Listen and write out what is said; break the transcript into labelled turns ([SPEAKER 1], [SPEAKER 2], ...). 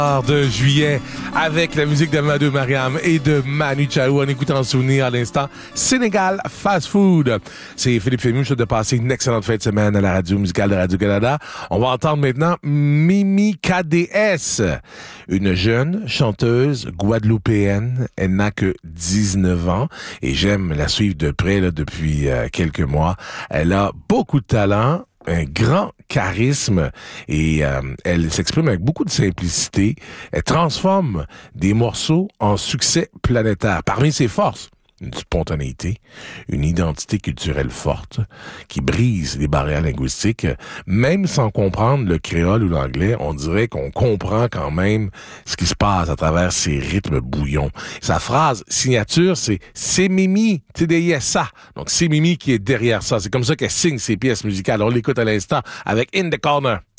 [SPEAKER 1] De juillet avec la musique de Madou Mariam et de Manu Chao en écoutant souvenir à l'instant Sénégal Fast Food. C'est Philippe Fému, je souhaite de passer une excellente fin de semaine à la radio musicale de Radio-Canada. On va entendre maintenant Mimi KDS, une jeune chanteuse guadeloupéenne. Elle n'a que 19 ans et j'aime la suivre de près là, depuis quelques mois. Elle a beaucoup de talent, un grand charisme et elle s'exprime avec beaucoup de simplicité. Elle transforme des morceaux en succès planétaire. Parmi ses forces, une spontanéité, une identité culturelle forte qui brise les barrières linguistiques. Même sans comprendre le créole ou l'anglais, on dirait qu'on comprend quand même ce qui se passe à travers ces rythmes bouillons. Sa phrase signature, c'est Mimi, derrière ça. Donc c'est Mimi qui est derrière ça. C'est comme ça qu'elle signe ses pièces musicales. On l'écoute à l'instant avec In the Corner.